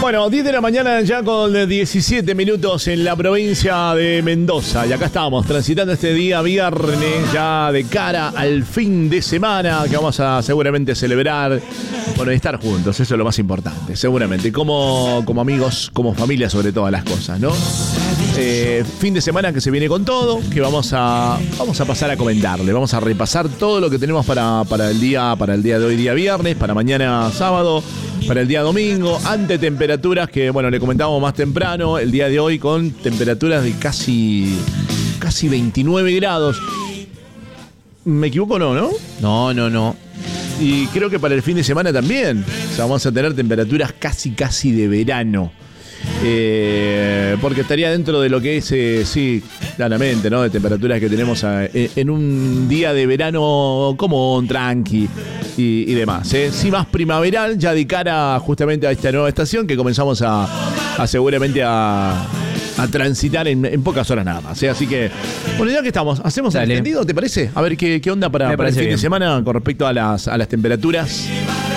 Bueno, 10 de la mañana ya con 17 minutos en la provincia de Mendoza. Y acá estamos transitando este día viernes ya de cara al fin de semana que vamos a seguramente celebrar. Bueno, y estar juntos, eso es lo más importante, seguramente. Como amigos, como familia sobre todas las cosas, ¿no? Fin de semana que se viene con todo, que vamos a pasar a comentarle. Vamos a repasar todo lo que tenemos para el día de hoy, día viernes, para mañana sábado, para el día domingo, ante temperaturas que, bueno, le comentábamos más temprano, el día de hoy con temperaturas de casi 29 grados. ¿Me equivoco o no? No. Y creo que para el fin de semana también. O sea, vamos a tener temperaturas casi de verano. Porque estaría dentro de lo que es, sí, claramente, ¿no? De temperaturas que tenemos en un día de verano como tranqui y demás, ¿eh? Sí, más primaveral, ya de cara justamente a esta nueva estación que comenzamos a seguramente a transitar en pocas horas nada más, ¿eh? Así que, bueno, ya que estamos, ¿hacemos el entendido, te parece? A ver qué onda para el fin de semana con respecto a las temperaturas.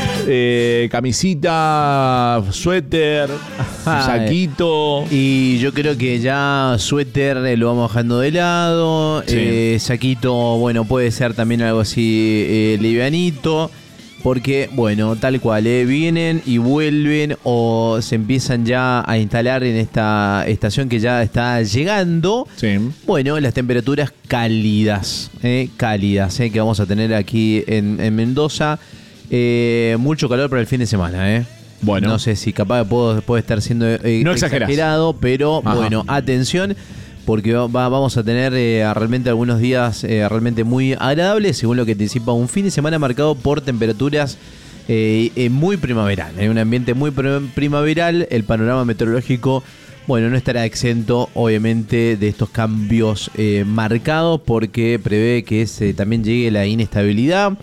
Camisita, suéter, saquito. Y yo creo que ya suéter lo vamos bajando de lado. Sí. Saquito, bueno, puede ser también algo así livianito. Porque, bueno, tal cual, vienen y vuelven o se empiezan ya a instalar en esta estación que ya está llegando. Sí. Bueno, las temperaturas cálidas, que vamos a tener aquí en Mendoza. Mucho calor para el fin de semana, Bueno, no sé si capaz puede estar siendo no exagerado, pero ajá. Bueno, atención, porque vamos a tener realmente algunos días realmente muy agradables, según lo que anticipa un fin de semana marcado por temperaturas muy primaveral, un ambiente muy primaveral. El panorama meteorológico, bueno, no estará exento, obviamente, de estos cambios marcados, porque prevé que también llegue la inestabilidad.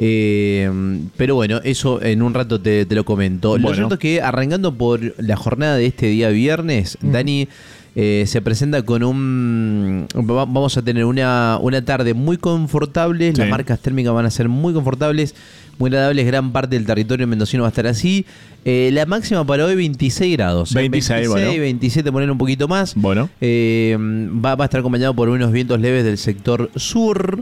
Pero bueno, eso en un rato te lo comento. Bueno. Lo cierto es que arrancando por la jornada de este día viernes, Dani, se presenta con vamos a tener una tarde muy confortable. Sí. Las marcas térmicas van a ser muy confortables, muy agradables. Gran parte del territorio mendocino va a estar así. La máxima para hoy 26 grados. 26, bueno. 27, poner un poquito más. Bueno. Va a estar acompañado por unos vientos leves del sector sur.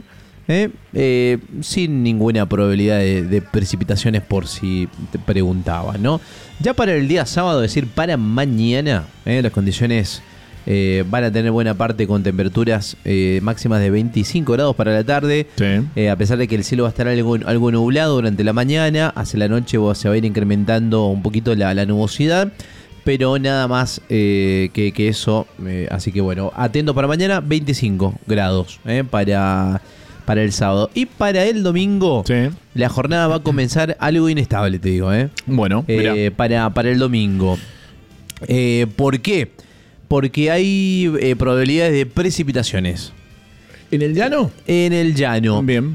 Sin ninguna probabilidad de precipitaciones, por si te preguntabas, ¿no? Ya para el día sábado, es decir, para mañana, las condiciones van a tener buena parte con temperaturas máximas de 25 grados para la tarde. Sí. A pesar de que el cielo va a estar algo nublado durante la mañana, hacia la noche se va a ir incrementando un poquito la nubosidad, pero nada más que eso. Así que bueno, atento para mañana, 25 grados para el sábado. Y para el domingo, sí, la jornada va a comenzar algo inestable, te digo. Bueno, para el domingo. ¿Por qué? Porque hay probabilidades de precipitaciones. ¿En el llano? En el llano. Bien.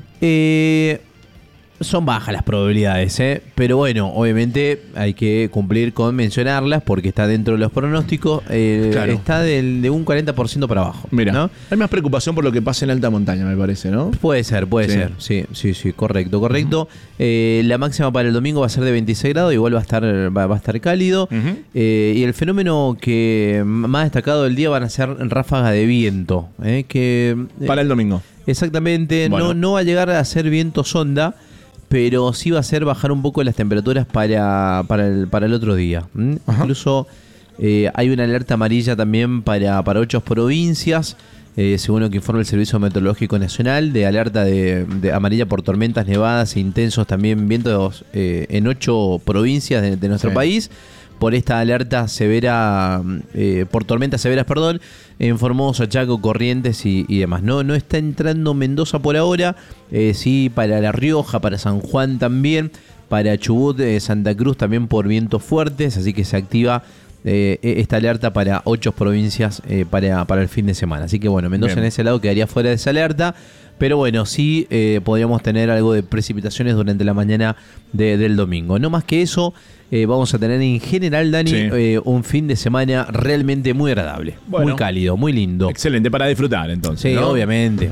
Son bajas las probabilidades, pero bueno, obviamente hay que cumplir con mencionarlas porque está dentro de los pronósticos. Claro. Está de un 40% para abajo. Mira, ¿no? Hay más preocupación por lo que pasa en alta montaña, me parece, ¿no? Puede ser. Sí, correcto. Uh-huh. La máxima para el domingo va a ser de 26 grados, igual va a estar cálido. Uh-huh. Y el fenómeno que más destacado del día van a ser ráfagas de viento. Para el domingo. Exactamente, bueno. No va a llegar a ser viento sonda, pero sí va a hacer bajar un poco las temperaturas para el otro día. Incluso hay una alerta amarilla también para 8 provincias, según lo que informa el Servicio Meteorológico Nacional, de alerta de amarilla por tormentas, nevadas e intensos también vientos en 8 provincias de nuestro país. Por esta alerta severa, por tormentas severas, en Formosa, Chaco, Corrientes y demás. No está entrando Mendoza por ahora, sí para La Rioja, para San Juan también, para Chubut, Santa Cruz también por vientos fuertes, así que se activa esta alerta para 8 provincias para el fin de semana. Así que bueno, Mendoza bien, en ese lado quedaría fuera de esa alerta. Pero bueno, sí podríamos tener algo de precipitaciones durante la mañana del domingo. No más que eso, vamos a tener en general, Dani, sí, un fin de semana realmente muy agradable. Bueno, muy cálido, muy lindo. Excelente, para disfrutar entonces, sí, ¿no? Obviamente.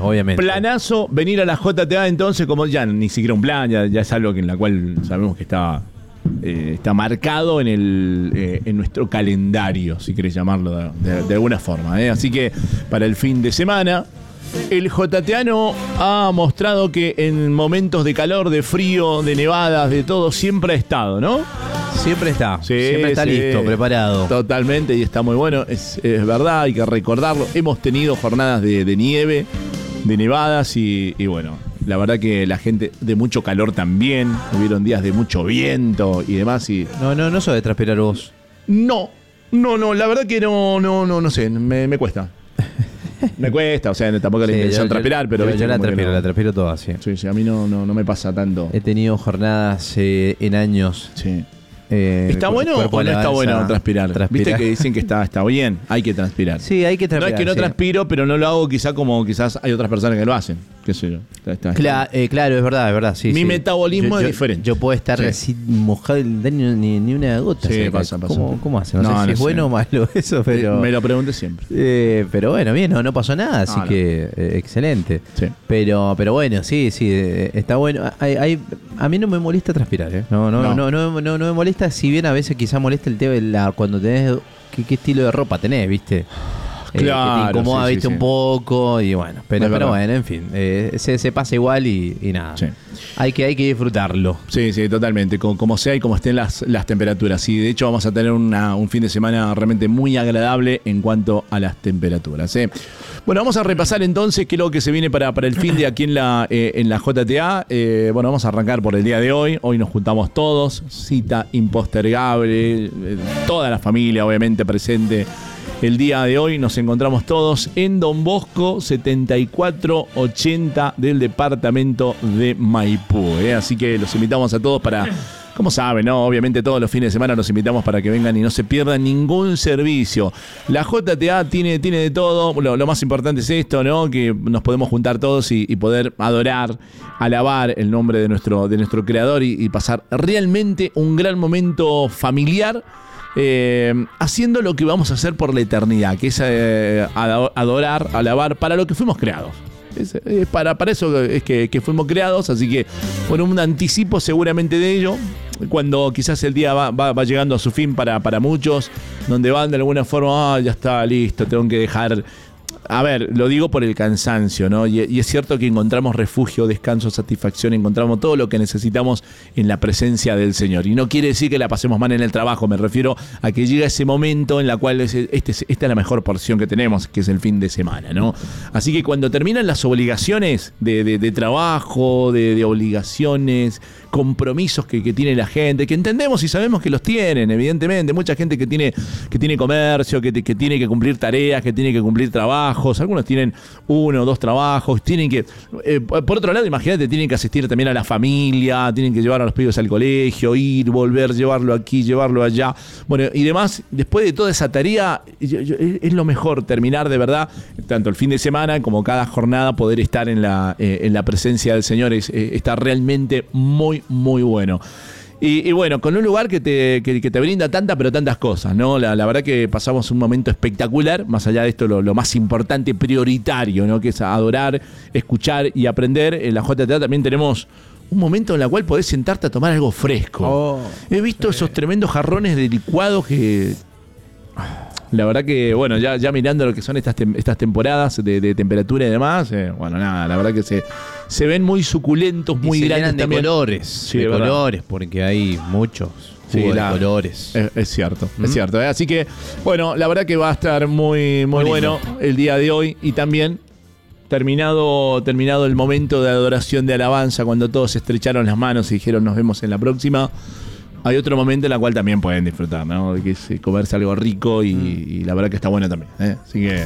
Planazo, venir a la JTA entonces, como ya ni siquiera un plan, ya es algo en la cual sabemos que está está marcado en nuestro calendario, si querés llamarlo de alguna forma. Así que para el fin de semana, el jotateano ha mostrado que en momentos de calor, de frío, de nevadas, de todo, siempre ha estado, ¿no? Siempre está, Sí, siempre está listo, preparado. Totalmente, y está muy bueno, es verdad, hay que recordarlo. Hemos tenido jornadas de nieve, de nevadas y bueno, la verdad que la gente de mucho calor también, hubieron días de mucho viento y demás. No sos de transpirar vos. No, la verdad que no sé, me cuesta. Me cuesta, o sea, tampoco la intención transpirar, pero yo la transpiro toda, sí. Sí, a mí no me pasa tanto. He tenido jornadas en años. Sí. ¿Está bueno o no está bueno transpirar? Viste que dicen que está bien, hay que transpirar. Sí, hay que transpirar. No es que no transpiro, pero no lo hago quizá como quizás hay otras personas que lo hacen. Qué sé yo. Claro, es verdad, sí. Mi metabolismo es diferente. Yo puedo estar así mojado ni una gota. Sí, pasa. ¿Cómo hacen? No sé si es bueno o malo eso, pero... Me lo pregunté siempre. Pero bueno, bien, no pasó nada, así que excelente. Sí. Pero bueno, sí, está bueno. A mí no me molesta transpirar, ¿eh? No me molesta, si bien a veces quizá molesta el tema de cuando tenés qué estilo de ropa tenés, ¿viste? Claro, que te incomoda, viste, un poco y bueno, pero bueno, en fin, se pasa igual y nada. Sí. Hay que disfrutarlo. Sí, totalmente, como sea y como estén las temperaturas. Y de hecho vamos a tener un fin de semana realmente muy agradable en cuanto a las temperaturas. Bueno, vamos a repasar entonces qué es lo que se viene para el fin de aquí en la JTA. Bueno, vamos a arrancar por el día de hoy. Hoy nos juntamos todos, cita impostergable, toda la familia obviamente presente. El día de hoy nos encontramos todos en Don Bosco 7480 del departamento de Maipú. Así que los invitamos a todos para, como saben, ¿no? Obviamente todos los fines de semana los invitamos para que vengan y no se pierdan ningún servicio. La JTA tiene de todo. Lo más importante es esto, ¿no? Que nos podemos juntar todos y poder adorar, alabar el nombre de nuestro creador y pasar realmente un gran momento familiar. Haciendo lo que vamos a hacer por la eternidad, que es adorar, alabar para lo que fuimos creados. Para eso es que fuimos creados, así que bueno, un anticipo seguramente de ello, cuando quizás el día va llegando a su fin para muchos, donde van de alguna forma, ya está listo, tengo que dejar. A ver, lo digo por el cansancio, ¿no? Y es cierto que encontramos refugio, descanso, satisfacción, encontramos todo lo que necesitamos en la presencia del Señor. Y no quiere decir que la pasemos mal en el trabajo, me refiero a que llega ese momento en la cual esta es la mejor porción que tenemos, que es el fin de semana, ¿no? Así que cuando terminan las obligaciones de trabajo, de obligaciones, compromisos que tiene la gente, que entendemos y sabemos que los tienen, evidentemente, mucha gente que tiene comercio, que tiene que cumplir tareas, que tiene que cumplir trabajos, algunos tienen 1 o 2 trabajos, tienen que, por otro lado, imagínate, tienen que asistir también a la familia, tienen que llevar a los pibes al colegio, ir, volver, llevarlo aquí, llevarlo allá, bueno, y demás. Después de toda esa tarea, es lo mejor terminar de verdad, tanto el fin de semana como cada jornada, poder estar en la presencia del Señor, está realmente muy, muy bueno. Y bueno, con un lugar que te brinda tantas cosas, ¿no? La verdad que pasamos un momento espectacular, más allá de esto, lo más importante, prioritario, ¿no? Que es adorar, escuchar y aprender. En la JTA también tenemos un momento en el cual podés sentarte a tomar algo fresco. He visto esos tremendos jarrones de licuado que... La verdad que, bueno, ya mirando lo que son estas temporadas de temperatura y demás, bueno, nada, la verdad que se ven muy suculentos, muy grandes de también. Colores, sí, de colores, porque hay muchos de colores. Es cierto, es cierto. Así que, bueno, la verdad que va a estar muy bueno el día de hoy y también terminado el momento de adoración, de alabanza, cuando todos estrecharon las manos y dijeron nos vemos en la próxima. Hay otro momento en el cual también pueden disfrutar, ¿no? Que es comerse algo rico y la verdad que está bueno también, Así que...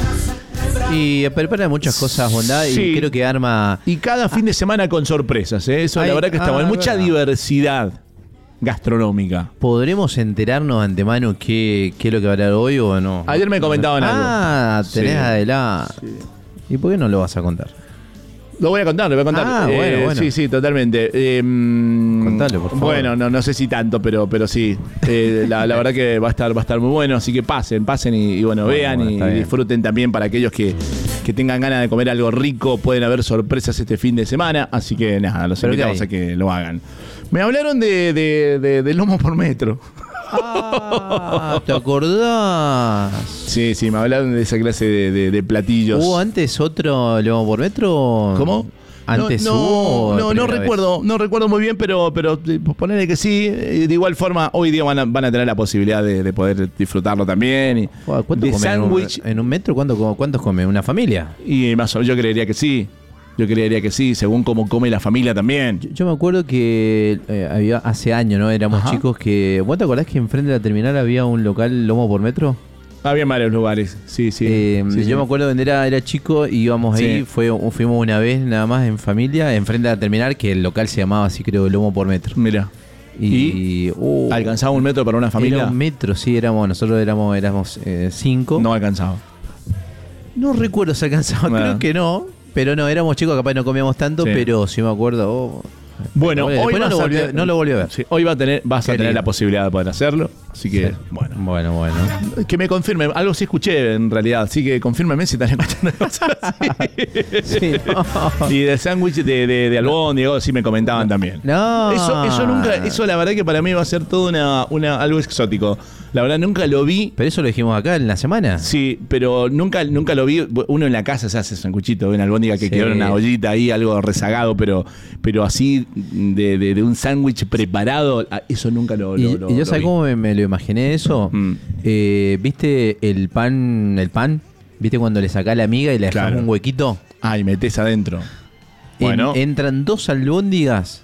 Y prepara muchas cosas, bondad, sí. Y creo que arma... Y cada fin de semana con sorpresas, Eso la verdad que está bueno. Hay mucha diversidad gastronómica. ¿Podremos enterarnos de antemano qué es lo que va a hablar hoy o no? Ayer me comentaban algo. Tenés adelante. Sí. ¿Y por qué no lo vas a contar? Lo voy a contar. Bueno. Sí, totalmente. Contale, por favor. Bueno, no sé si tanto, pero sí. La verdad que va a estar muy bueno. Así que pasen y bueno, vean y disfruten también. Para aquellos que tengan ganas de comer algo rico, pueden haber sorpresas este fin de semana. Así que nada, los invitamos a que lo hagan. Me hablaron de lomo por metro. Ah, ¿te acordás? Sí, me hablaron de esa clase de platillos. ¿Hubo antes otro lomo por metro? ¿Cómo? Antes no recuerdo muy bien, pero ponerle que sí. De igual forma, hoy día van a tener la posibilidad de poder disfrutarlo también. ¿Cuánto de come sándwich? en un metro? ¿Cuántos come una familia? Y más o menos, yo creería que sí, según cómo come la familia también. Yo me acuerdo que había hace años, ¿no? Éramos chicos que... ¿Vos te acordás que enfrente de la terminal había un local lomo por metro? Había varios lugares, sí. Yo me acuerdo cuando era chico y íbamos ahí, fuimos una vez nada más en familia, enfrente de la terminal, que el local se llamaba así, creo, lomo por metro. Mira. ¿Y alcanzaba un metro para una familia? Era un metro, sí, nosotros éramos 5. No alcanzaba. No recuerdo si alcanzaba, creo que no. Pero no, éramos chicos, capaz no comíamos tanto, pero sí me acuerdo. Bueno, hoy no lo volví a ver. Sí, hoy vas a tener la posibilidad de poder hacerlo. Así que, bueno. Que me confirme, algo sí escuché en realidad, así que confírmeme si están escuchando cosas así. Sí, no. Y de sándwich de albóndiga, sí me comentaban también. No. Eso la verdad que para mí va a ser todo algo exótico. La verdad nunca lo vi. Pero eso lo dijimos acá en la semana. Sí, pero nunca lo vi. Uno en la casa se hace sanguchito, una albóndiga que quedó en una ollita ahí, algo rezagado, pero así de un sándwich preparado, eso nunca lo y yo sabía cómo me lo imaginé eso. ¿Viste el pan? ¿Viste cuando le sacás la miga y le dejás un huequito? Ah, y metés adentro. Bueno. Entran 2 albóndigas.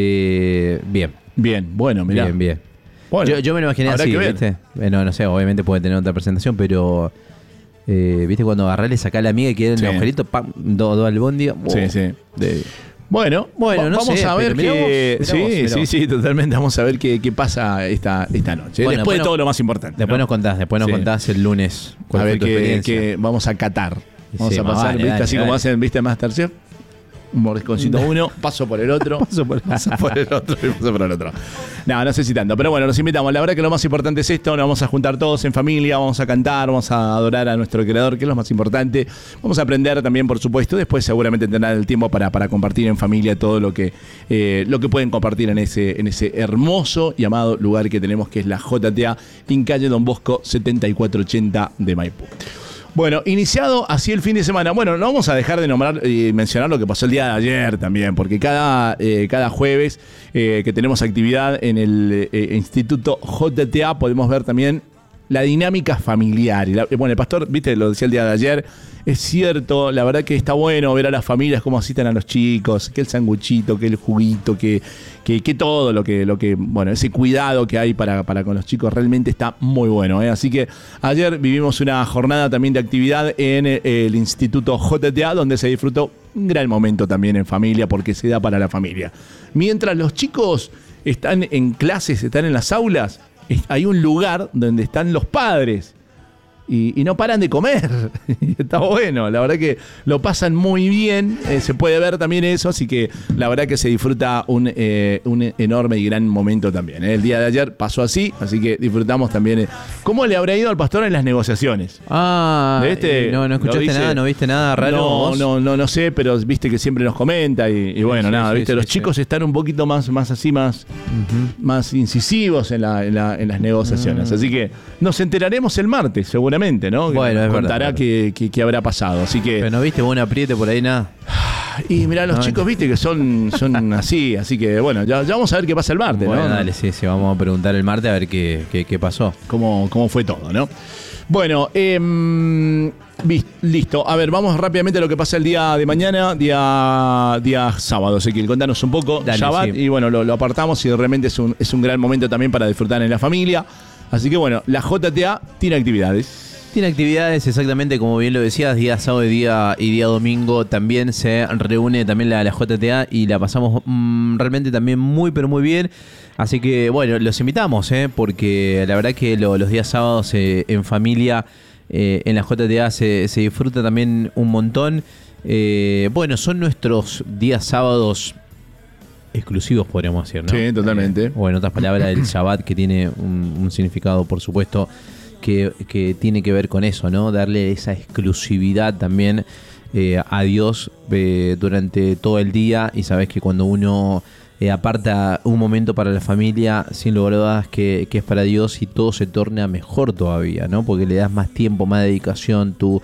Bien, bueno, mirá. Bien. Bueno, yo me lo imaginé así, ¿viste? Bueno, no sé, obviamente puede tener otra presentación, pero ¿viste cuando agarrás, le sacás la miga y queda en el agujerito? ¡Pam! 2 albóndigas. Sí. Bueno, no vamos sé, a ver qué... Sí, totalmente. Vamos a ver qué pasa esta noche. Bueno, después de todo lo más importante. Después nos contás el lunes. A ver qué vamos a catar. Vamos a pasar, ¿viste? Así como hacen, ¿viste? Masterchef. Un mordisconcito uno, paso por el otro. paso por el otro. No sé si tanto. Pero bueno, los invitamos. La verdad que lo más importante es esto. Nos vamos a juntar todos en familia, vamos a cantar, vamos a adorar a nuestro creador, que es lo más importante. Vamos a aprender también, por supuesto. Después seguramente tendrán el tiempo para compartir en familia todo lo que pueden compartir en ese hermoso y amado lugar que tenemos, que es la JTA, en calle Don Bosco 7480 de Maipú. Bueno, iniciado así el fin de semana. Bueno, no vamos a dejar de nombrar y mencionar lo que pasó el día de ayer también, porque cada jueves que tenemos actividad en el Instituto JTA podemos ver también la dinámica familiar. Bueno, el pastor, viste, lo decía el día de ayer, es cierto, la verdad que está bueno ver a las familias cómo asistan a los chicos, que el sanguchito, que el juguito, que todo lo que bueno, ese cuidado que hay para con los chicos realmente está muy bueno, ¿eh? Así que ayer vivimos una jornada también de actividad en el Instituto JTA, donde se disfrutó un gran momento también en familia, porque se da para la familia. Mientras los chicos están en clases, están en las aulas, hay un lugar donde están los padres y no paran de comer. Está bueno, la verdad que lo pasan muy bien, se puede ver también eso, así que la verdad que se disfruta un enorme y gran momento también. El día de ayer pasó así que disfrutamos también. ¿Cómo le habrá ido al pastor en las negociaciones? No escuchaste nada, no viste nada raro. No sé, pero viste que siempre nos comenta y bueno, viste, los chicos están un poquito más así, más incisivos en las negociaciones. Así que nos enteraremos el martes, seguramente. ¿No? Bueno, es contará verdad. qué habrá pasado. Así que. Pero no viste buen apriete por ahí, nada. Y mirá, los chicos, viste que son así que bueno, ya vamos a ver qué pasa el martes, bueno, ¿no? Dale, sí, vamos a preguntar el martes a ver qué pasó. Cómo fue todo, ¿no? Bueno, listo. A ver, vamos rápidamente a lo que pasa el día de mañana, día sábado. Ezequiel, contanos un poco. Dale, Shabbat, sí. Y bueno, lo apartamos y realmente es un gran momento también para disfrutar en la familia. Así que bueno, la JTA tiene actividades. Tiene actividades, exactamente como bien lo decías, día sábado y día domingo también se reúne también la JTA y la pasamos realmente también muy pero muy bien. Así que bueno, los invitamos, porque la verdad que los días sábados en familia en la JTA se disfruta también un montón. Bueno, son nuestros días sábados exclusivos, podríamos decir, ¿no? Sí, totalmente. O en otras palabras, el Shabbat, que tiene un significado, por supuesto, que tiene que ver con eso, ¿no? Darle esa exclusividad también a Dios durante todo el día. Y sabes que cuando uno aparta un momento para la familia, sin lugar a dudas que es para Dios, y todo se torna mejor todavía, ¿no? Porque le das más tiempo, más dedicación, tu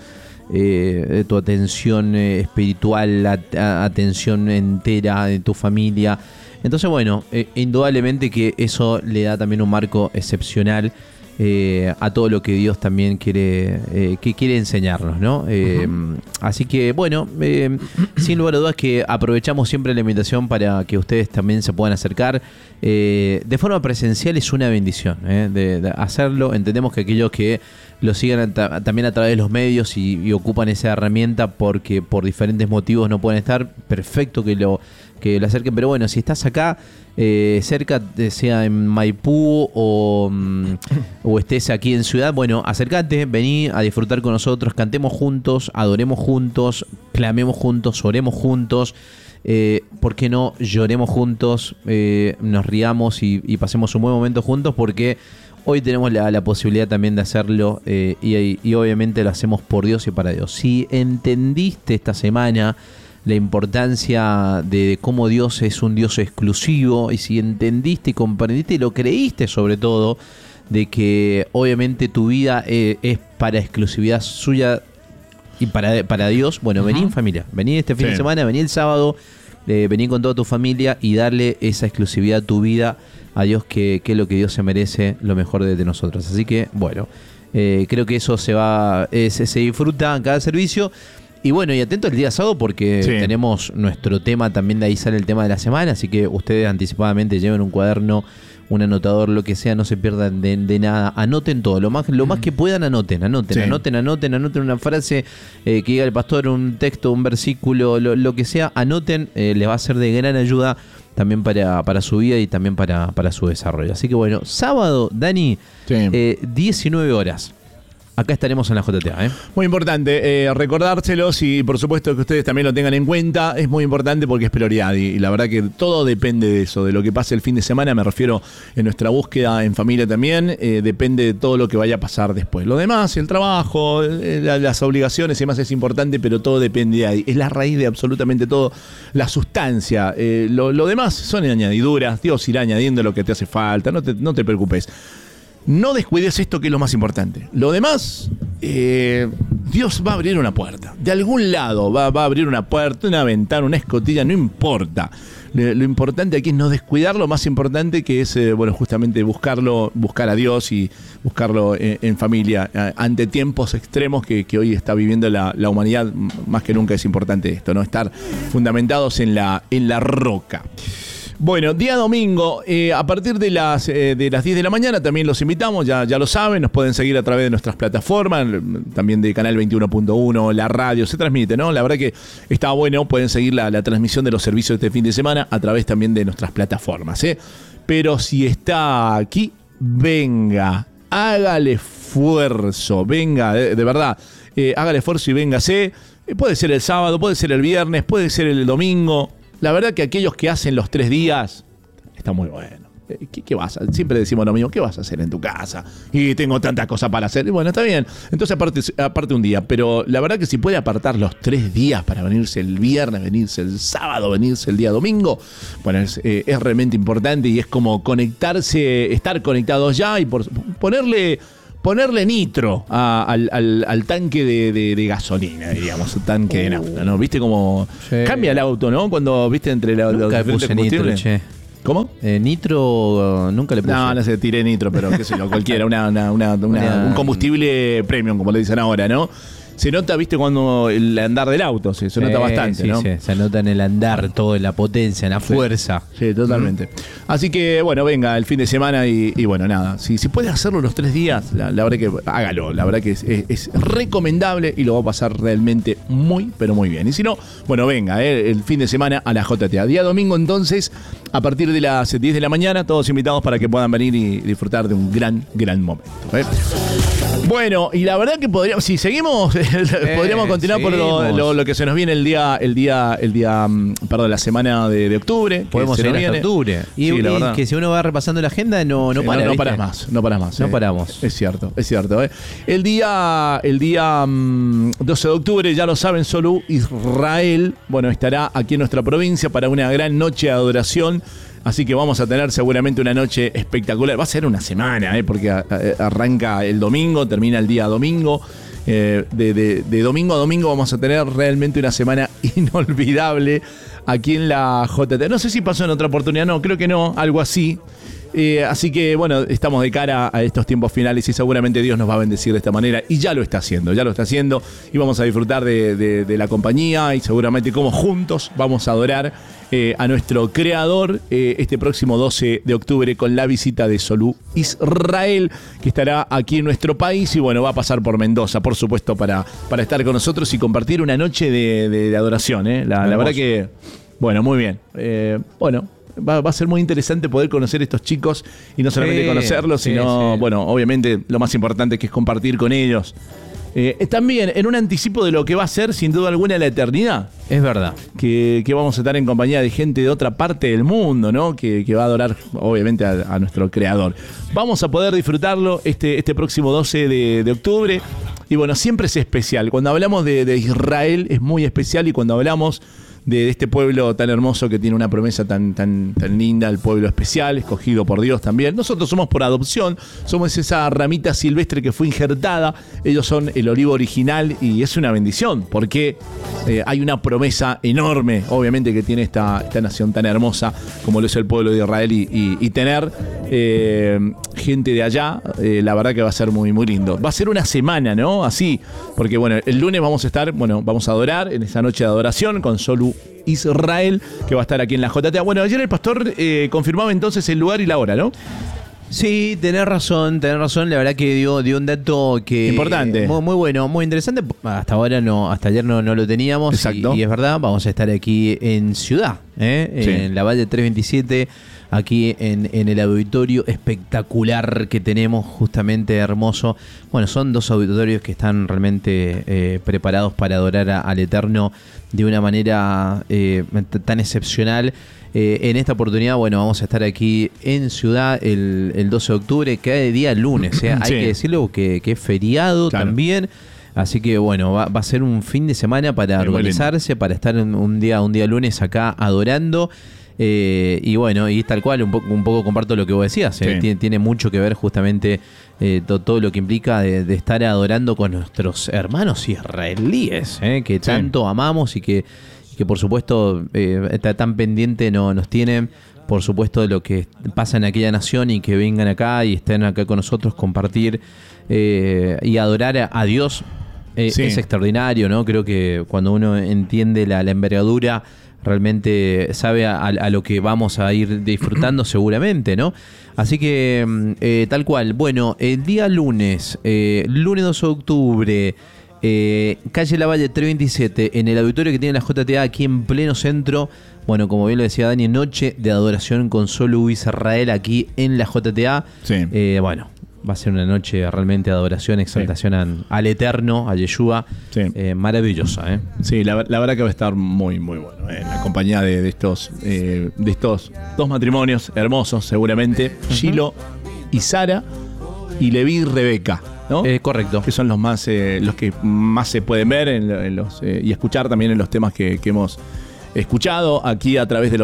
atención espiritual, atención entera de tu familia. Entonces, bueno, indudablemente que eso le da también un marco excepcional a todo lo que Dios también quiere enseñarnos, ¿no? Así que, bueno, sin lugar a dudas que aprovechamos siempre la invitación para que ustedes también se puedan acercar. De forma presencial es una bendición de hacerlo. Entendemos que aquellos que lo sigan también a través de los medios y ocupan esa herramienta porque por diferentes motivos no pueden estar, perfecto que lo acerquen. Pero bueno, si estás acá cerca, sea en Maipú o estés aquí en Ciudad, bueno, acércate, vení a disfrutar con nosotros, cantemos juntos, adoremos juntos, clamemos juntos, oremos juntos. ¿Por qué no lloremos juntos, nos riamos y pasemos un buen momento juntos? Porque hoy tenemos la posibilidad también de hacerlo y obviamente lo hacemos por Dios y para Dios. Si entendiste esta semana la importancia de cómo Dios es un Dios exclusivo, y si entendiste y comprendiste y lo creíste sobre todo, de que obviamente tu vida es para exclusividad suya y para Dios, bueno, vení en familia, vení este fin de semana, vení el sábado, vení con toda tu familia y darle esa exclusividad a tu vida a Dios, que es lo que Dios se merece, lo mejor de nosotros. Así que, bueno, creo que eso se disfruta en cada servicio. Y bueno, y atento el día sábado porque tenemos nuestro tema, también de ahí sale el tema de la semana, así que ustedes anticipadamente lleven un cuaderno, un anotador, lo que sea, no se pierdan de nada, anoten todo, lo más que puedan, anoten una frase que diga el pastor, un texto, un versículo, lo que sea, anoten, les va a ser de gran ayuda también para su vida y también para su desarrollo. Así que bueno, sábado, Dani, 19 horas. Acá estaremos en la JTA. Muy importante recordárselos y por supuesto que ustedes también lo tengan en cuenta. Es muy importante porque es prioridad y la verdad que todo depende de eso, de lo que pase el fin de semana. Me refiero en nuestra búsqueda en familia también. Depende de todo lo que vaya a pasar después. Lo demás, el trabajo, las obligaciones y demás es importante, pero todo depende de ahí. Es la raíz de absolutamente todo, la sustancia. Lo demás son añadiduras. Dios irá añadiendo lo que te hace falta. No te preocupes. No descuides esto, que es lo más importante. Lo demás, Dios va a abrir una puerta. De algún lado va a abrir una puerta, una ventana, una escotilla, no importa. Lo importante aquí es no descuidar lo más importante, que es, justamente buscar a Dios y buscarlo en familia. Ante tiempos extremos que hoy está viviendo la humanidad, más que nunca es importante esto, ¿no? Estar fundamentados en la roca. Bueno, día domingo, a partir de las 10 de la mañana también los invitamos, ya lo saben, nos pueden seguir a través de nuestras plataformas, también de Canal 21.1, la radio, se transmite, ¿no? La verdad que está bueno, pueden seguir la transmisión de los servicios de este fin de semana a través también de nuestras plataformas, ¿eh? Pero si está aquí, venga, hágale esfuerzo, venga, de verdad, hágale esfuerzo y véngase. Puede ser el sábado, puede ser el viernes, puede ser el domingo. La verdad que aquellos que hacen los 3 días, está muy bueno. ¿Qué vas a hacer? Siempre decimos lo mismo, ¿qué vas a hacer en tu casa? Y tengo tantas cosas para hacer. Y bueno, está bien. Entonces aparte un día. Pero la verdad que si puede apartar los 3 días para venirse el viernes, venirse el sábado, venirse el día domingo, bueno, es realmente importante y es como conectarse, estar conectados ya y ponerle nitro al tanque de gasolina, digamos, tanque de nafta, ¿no? ¿Viste cómo cambia el auto, ¿no? Cuando, ¿viste? Entre los diferentes combustibles. Nitro, ¿cómo? Nitro nunca le puse. No sé, tiré nitro, pero qué sé yo, cualquiera, un combustible premium, como le dicen ahora, ¿no? Se nota, viste, cuando el andar del auto, se nota bastante, ¿no? Sí, se nota en el andar, todo, en la potencia, en la fuerza. Sí, totalmente. Así que, bueno, venga el fin de semana y bueno, nada. Si puede hacerlo los 3 días, la verdad que hágalo. La verdad que es recomendable y lo va a pasar realmente muy, pero muy bien. Y si no, bueno, venga, el fin de semana a la JTA. Día domingo, entonces, a partir de las 10 de la mañana, todos invitados para que puedan venir y disfrutar de un gran momento. Bueno, y la verdad que podríamos, si seguimos podríamos continuar por lo que se nos viene la semana de octubre. Podemos seguir hasta octubre. Y que si uno va repasando la agenda, no para. No paras más. No paramos. Es cierto. El día 12 de octubre, ya lo saben, Solú Israel, estará aquí en nuestra provincia para una gran noche de adoración. Así que vamos a tener seguramente una noche espectacular. Va a ser una semana, porque arranca el domingo, termina el día domingo. De domingo a domingo vamos a tener realmente una semana inolvidable aquí en la JT. No sé si pasó en otra oportunidad, no, creo que no, algo así. Así que estamos de cara a estos tiempos finales y seguramente Dios nos va a bendecir de esta manera y ya lo está haciendo y vamos a disfrutar de la compañía y seguramente como juntos vamos a adorar a nuestro Creador este próximo 12 de octubre con la visita de Solú Israel, que estará aquí en nuestro país y va a pasar por Mendoza, por supuesto, para estar con nosotros y compartir una noche de adoración. La verdad que, muy bien. Va a ser muy interesante poder conocer a estos chicos y no solamente conocerlos, sino, obviamente lo más importante que es compartir con ellos. También en un anticipo de lo que va a ser sin duda alguna la eternidad. Es verdad. Que vamos a estar en compañía de gente de otra parte del mundo, ¿no? Que va a adorar obviamente a nuestro Creador. Vamos a poder disfrutarlo este próximo 12 de octubre. Y siempre es especial. Cuando hablamos de Israel es muy especial y cuando hablamos de este pueblo tan hermoso que tiene una promesa tan linda, el pueblo especial, escogido por Dios también. Nosotros somos por adopción, somos esa ramita silvestre que fue injertada, ellos son el olivo original y es una bendición, porque hay una promesa enorme, obviamente, que tiene esta nación tan hermosa como lo es el pueblo de Israel y tener gente de allá, la verdad que va a ser muy, muy lindo. Va a ser una semana, ¿no? Así, porque el lunes vamos a adorar en esa noche de adoración con Solú Israel, que va a estar aquí en la JTA. Ayer el pastor confirmaba entonces el lugar y la hora, ¿no? Sí, tenés razón. La verdad que dio un dato que importante. Muy bueno, muy interesante. Hasta ayer no lo teníamos. Exacto. Y es verdad, vamos a estar aquí en Ciudad, en la Valle 327, aquí en el auditorio espectacular que tenemos, justamente hermoso. Son dos auditorios que están realmente preparados para adorar al Eterno de una manera tan excepcional. En esta oportunidad, vamos a estar aquí en Ciudad el 12 de octubre, que es día lunes. Hay que decirlo que es feriado, claro, también. Así que va a ser un fin de semana para organizarse, para estar un día lunes acá adorando. Y tal cual, un poco comparto lo que vos decías. Tiene mucho que ver justamente todo lo que implica de estar adorando con nuestros hermanos israelíes, que tanto amamos y que por supuesto está tan pendiente nos tienen, por supuesto, de lo que pasa en aquella nación, y que vengan acá y estén acá con nosotros, compartir y adorar a Dios. Es extraordinario, ¿no? Creo que cuando uno entiende la envergadura, realmente sabe a lo que vamos a ir disfrutando seguramente, ¿no? Así que tal cual. El día lunes 12 de octubre, calle Lavalle 327, en el auditorio que tiene la JTA aquí en pleno centro. Como bien lo decía Dani, noche de adoración con Solú Israel aquí en la JTA. Sí. Va a ser una noche realmente de adoración, exaltación al Eterno, a Yeshua. Sí. Maravillosa, Sí, la verdad que va a estar muy, muy bueno. En la compañía de estos dos matrimonios hermosos, seguramente. Shiloh y Sara, y Leví y Rebeca, ¿no? Correcto. Que son los que más se pueden ver y escuchar también en los temas que hemos escuchado aquí a través del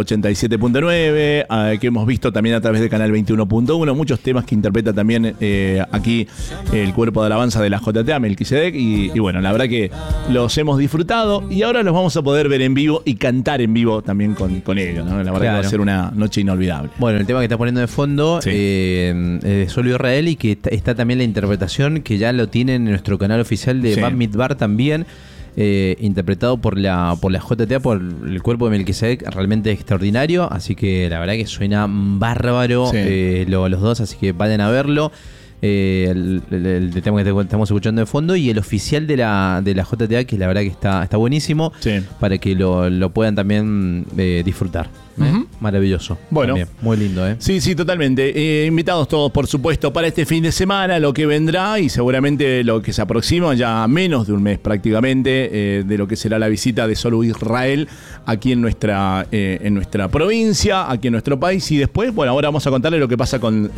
87.9, que hemos visto también a través del canal 21.1, muchos temas que interpreta también aquí el cuerpo de alabanza de la JTA, Melquisedec, y la verdad que los hemos disfrutado y ahora los vamos a poder ver en vivo y cantar en vivo también con ellos, ¿no? La verdad, claro, que va a ser una noche inolvidable. El tema que está poniendo de fondo, Solú Israel, y que está también la interpretación que ya lo tienen en nuestro canal oficial de Bam Midbar también. Interpretado por la JTA, por el cuerpo de Melquisedec, realmente extraordinario. Así que la verdad que suena bárbaro los dos, así que vayan a verlo. El tema que estamos escuchando de fondo, y el oficial de la JTA, que la verdad que está buenísimo, para que lo puedan también disfrutar. Maravilloso. Bueno. También. Muy lindo, ¿eh? Sí, sí, totalmente. Invitados todos, por supuesto, para este fin de semana, lo que vendrá y seguramente lo que se aproxima, ya menos de un mes prácticamente, de lo que será la visita de Solu Israel aquí en nuestra provincia, aquí en nuestro país. Y después, bueno, ahora vamos a contarle lo que pasa con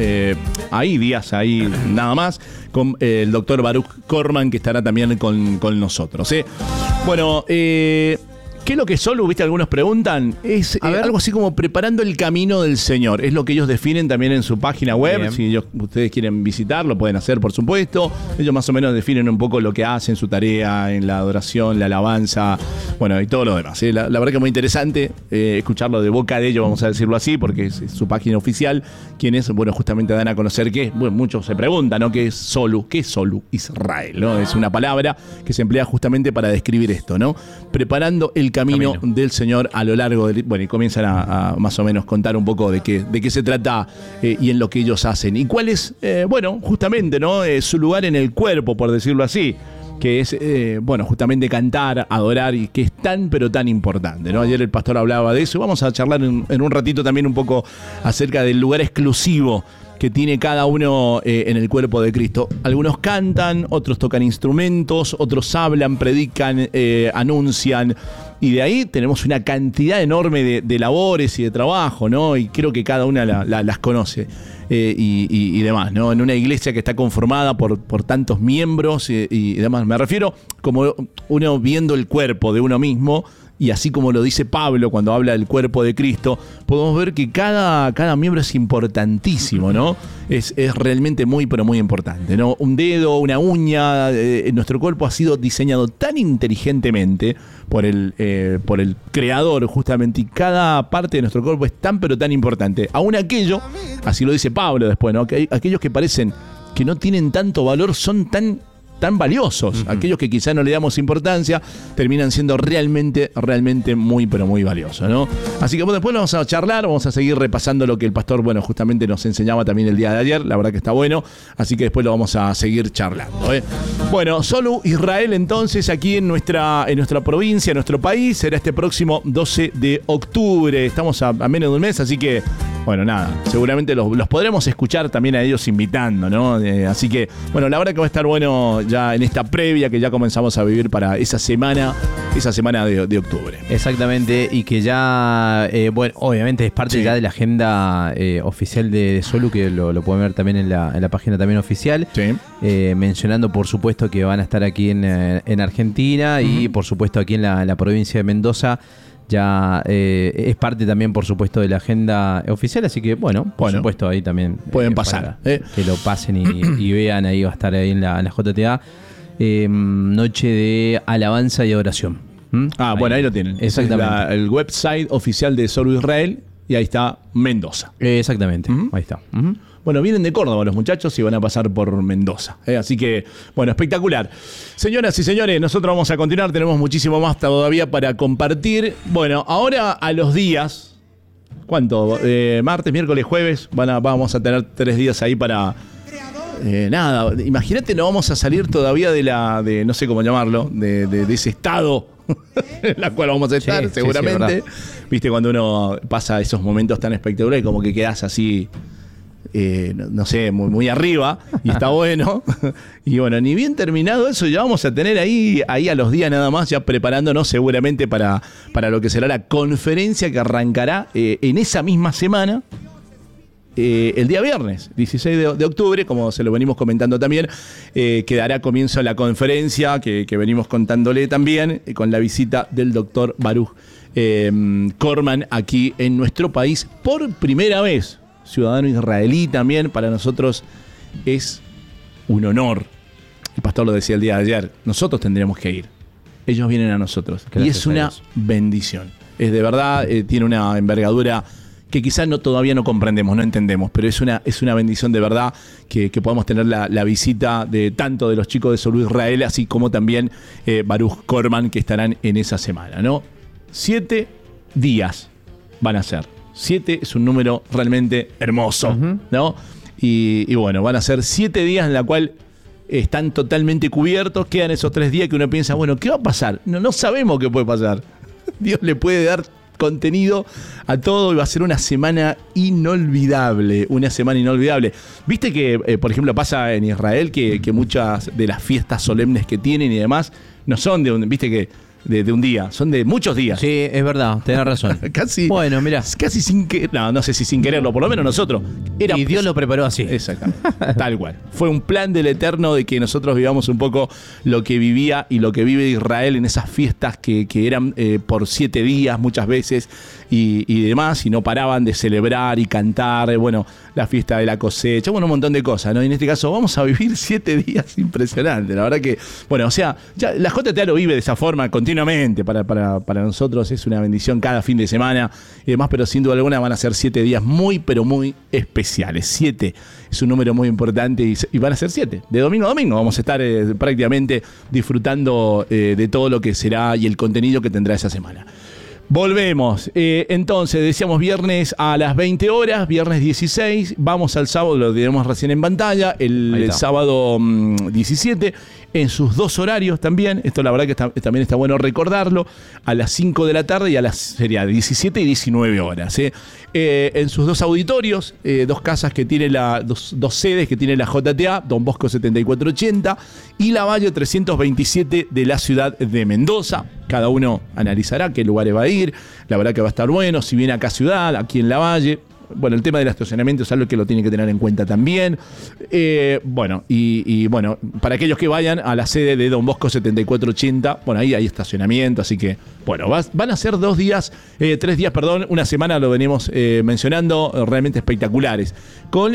días ahí nada más, con el doctor Baruch Korman, que estará también con nosotros. Bueno, ¿qué es lo que es Solu? ¿Viste? Algunos preguntan. Es algo así como preparando el camino del Señor. Es lo que ellos definen también en su página web. Bien. Si ustedes quieren visitarlo, pueden hacer, por supuesto. Ellos más o menos definen un poco lo que hacen, su tarea en la adoración, la alabanza, bueno, y todo lo demás. La verdad que es muy interesante escucharlo de boca de ellos, vamos a decirlo así, porque es su página oficial. Quienes, bueno, justamente dan a conocer que, bueno, muchos se preguntan, ¿no? ¿Qué es Solu? ¿Qué es Solu Israel? ¿No? Es una palabra que se emplea justamente para describir esto, ¿no? Preparando el camino del Señor a lo largo del... Bueno, y comienzan a más o menos contar un poco de qué se trata y en lo que ellos hacen. Y cuál es, bueno, justamente, ¿no? Su lugar en el cuerpo, por decirlo así, que es, bueno, justamente cantar, adorar, y que es tan, pero tan importante, ¿no? Ayer el pastor hablaba de eso. Vamos a charlar en un ratito también un poco acerca del lugar exclusivo que tiene cada uno en el cuerpo de Cristo. Algunos cantan, otros tocan instrumentos, otros hablan, predican, anuncian, y de ahí tenemos una cantidad enorme de labores y de trabajo, ¿no? Y creo que cada una las conoce y demás, ¿no? En una iglesia que está conformada por tantos miembros y demás. Me refiero como uno viendo el cuerpo de uno mismo. Y así como lo dice Pablo cuando habla del cuerpo de Cristo, podemos ver que cada miembro es importantísimo, ¿no? Es realmente muy, pero muy importante, ¿no? Un dedo, una uña, nuestro cuerpo ha sido diseñado tan inteligentemente por el Creador, justamente, y cada parte de nuestro cuerpo es tan, pero tan importante. Aún aquello, así lo dice Pablo después, ¿no? Que aquellos que parecen que no tienen tanto valor son tan valiosos. Aquellos que quizá no le damos importancia terminan siendo realmente muy, pero muy valiosos, ¿no? Así que bueno, después vamos a charlar, vamos a seguir repasando lo que el pastor, bueno, justamente nos enseñaba también el día de ayer. La verdad que está bueno, así que después lo vamos a seguir charlando, ¿eh? Bueno, Solu Israel entonces aquí en nuestra provincia, en nuestro país, será este próximo 12 de octubre. Estamos a menos de un mes, así que bueno, nada, seguramente los podremos escuchar también a ellos invitando, ¿no? Así que, bueno, la verdad que va a estar bueno ya en esta previa que ya comenzamos a vivir para esa semana de octubre. Exactamente, y que ya, bueno, obviamente es parte ya de la agenda oficial de Solu, que lo pueden ver también en la página también oficial. Sí. Mencionando, por supuesto, que van a estar aquí en Argentina y, por supuesto, aquí en la provincia de Mendoza. Ya es parte también, por supuesto, de la agenda oficial, así que, bueno, por supuesto, ahí también pueden pasar. Que lo pasen y vean, ahí va a estar ahí en la JTA. Noche de alabanza y adoración. Ahí. Bueno, ahí lo tienen. Exactamente. El website oficial de Solu Israel, y ahí está Mendoza. Exactamente, ahí está. Bueno, vienen de Córdoba los muchachos y van a pasar por Mendoza. Así que, bueno, espectacular. Señoras y señores, nosotros vamos a continuar. Tenemos muchísimo más todavía para compartir. Bueno, ahora a los días, ¿cuánto? Martes, miércoles, jueves. Vamos a tener 3 días ahí para... nada, imagínate, no vamos a salir todavía de no sé cómo llamarlo, de ese estado en la cual vamos a estar, seguramente. Sí, viste, cuando uno pasa esos momentos tan espectaculares, como que quedás así... no sé, muy arriba, y está bueno. Y bueno, ni bien terminado eso, ya vamos a tener ahí a los días nada más, ya preparándonos seguramente para lo que será la conferencia que arrancará en esa misma semana, el día viernes, 16 de octubre, como se lo venimos comentando también, que dará comienzo a la conferencia que venimos contándole también, con la visita del doctor Baruch Korman aquí en nuestro país por primera vez. Ciudadano israelí también, para nosotros es un honor. El pastor lo decía el día de ayer, nosotros tendríamos que ir, ellos vienen a nosotros. Gracias, y es una bendición, es de verdad, tiene una envergadura que quizás todavía no comprendemos, no entendemos, pero es una bendición de verdad que podamos tener la visita de tanto de los chicos de Solu Israel, así como también Baruch Korman, que estarán en esa semana, ¿no? 7 días van a ser. 7 es un número realmente hermoso, ¿no? Y bueno, van a ser 7 días en la cual están totalmente cubiertos. Quedan esos 3 días que uno piensa, bueno, ¿qué va a pasar? No sabemos qué puede pasar. Dios le puede dar contenido a todo y va a ser una semana inolvidable. Viste que, por ejemplo, pasa en Israel que muchas de las fiestas solemnes que tienen y demás no son de un día, son de muchos días. Sí, es verdad, tenés razón. Casi. Bueno, mirá. Casi sin que. No sé si sin quererlo, por lo menos nosotros. Y Dios lo preparó así. Exactamente. Tal cual. Fue un plan del Eterno de que nosotros vivamos un poco lo que vivía y lo que vive Israel en esas fiestas que eran por 7 días muchas veces y demás, y no paraban de celebrar y cantar. Bueno, la fiesta de la cosecha, bueno, un montón de cosas, ¿no? Y en este caso vamos a vivir 7 días impresionantes. La verdad que, bueno, o sea, ya la JTA lo vive de esa forma continuamente. Para nosotros es una bendición cada fin de semana y demás, pero sin duda alguna van a ser 7 días muy, pero muy especiales. 7 es un número muy importante y van a ser 7. De domingo a domingo vamos a estar prácticamente disfrutando de todo lo que será y el contenido que tendrá esa semana. Volvemos. Entonces, decíamos viernes a las 20 horas, viernes 16. Vamos al sábado, lo tenemos recién en pantalla, el sábado 17, en sus 2 horarios también. Esto la verdad que también está bueno recordarlo. A las 5 de la tarde y sería 17 y 19 horas. En sus 2 auditorios, 2 casas que tiene dos sedes que tiene la JTA, Don Bosco 7480 y Lavalle 327 de la ciudad de Mendoza. Cada uno analizará qué lugares va a ir. La verdad que va a estar bueno. Si viene acá a ciudad, aquí en Lavalle. Bueno, el tema del estacionamiento es algo que lo tiene que tener en cuenta también. Bueno, para aquellos que vayan a la sede de Don Bosco 7480, bueno, ahí hay estacionamiento, así que, bueno, van a ser 3 días, una semana, lo venimos mencionando, realmente espectaculares. Con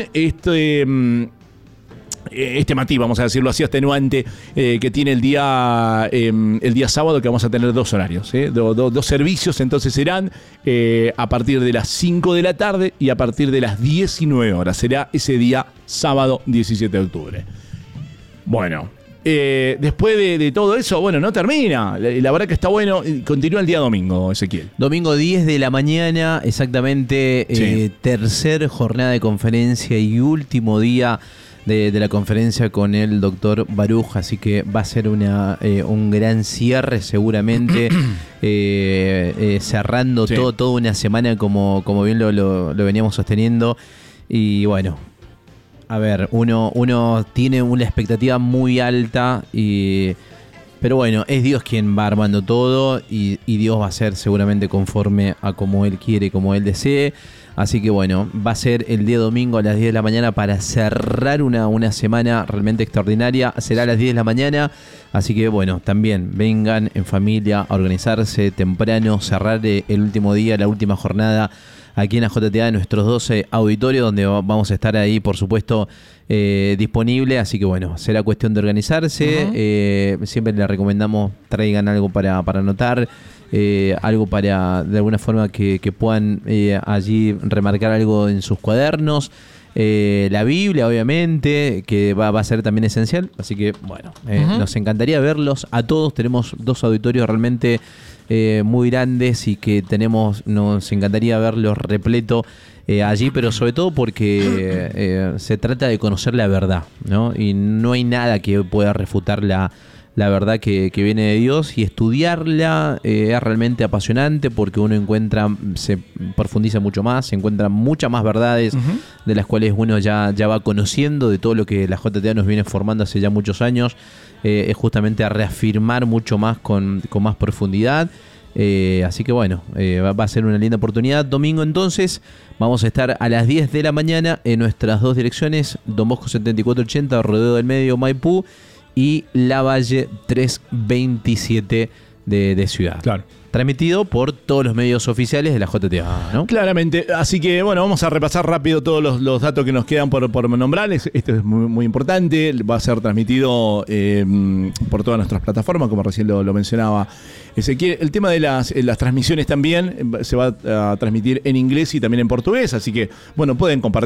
este matiz, vamos a decirlo así, atenuante que tiene el día sábado, que vamos a tener 2 horarios, 2 servicios. Entonces serán a partir de las 5 de la tarde y a partir de las 19 horas. Será ese día sábado 17 de octubre. Bueno, después de todo eso, bueno, no termina. La verdad que está bueno. Continúa el día domingo, Ezequiel. Domingo 10 de la mañana, exactamente, sí. Tercer jornada de conferencia y último día de la conferencia con el doctor Baruch, así que va a ser un gran cierre seguramente, cerrando sí. toda una semana como bien lo veníamos sosteniendo. Y bueno, a ver, uno tiene una expectativa muy alta, pero bueno, es Dios quien va armando todo y Dios va a ser seguramente conforme a como Él quiere, como Él desee. Así que bueno, va a ser el día domingo a las 10 de la mañana para cerrar una semana realmente extraordinaria. Será a las 10 de la mañana, así que bueno, también vengan en familia a organizarse temprano, cerrar el último día, la última jornada aquí en la JTA, en nuestros 12 auditorios, donde vamos a estar ahí, por supuesto, disponible. Así que bueno, será cuestión de organizarse. Siempre les recomendamos traigan algo para anotar. Algo para de alguna forma que puedan allí remarcar algo en sus cuadernos, la Biblia obviamente que va a ser también esencial, así que bueno, nos encantaría verlos a todos. Tenemos 2 auditorios realmente muy grandes y que nos encantaría verlos repleto allí, pero sobre todo porque se trata de conocer la verdad, ¿no? Y no hay nada que pueda refutar la verdad que viene de Dios, y estudiarla es realmente apasionante porque uno se profundiza mucho más, se encuentran muchas más verdades de las cuales uno ya va conociendo de todo lo que la JTA nos viene formando hace ya muchos años. Es justamente a reafirmar mucho más con más profundidad. Así que bueno, va a ser una linda oportunidad. Domingo entonces vamos a estar a las 10 de la mañana en nuestras 2 direcciones, Don Bosco 7480, Rodeo del Medio, Maipú, y Lavalle 327 de Ciudad. Claro. Transmitido por todos los medios oficiales de la JTA, ¿no? Claramente. Así que, bueno, vamos a repasar rápido todos los datos que nos quedan por nombrar. Esto es muy, muy importante. Va a ser transmitido por todas nuestras plataformas, como recién lo mencionaba Ezequiel. El tema de las transmisiones también se va a transmitir en inglés y también en portugués. Así que, bueno, pueden compartir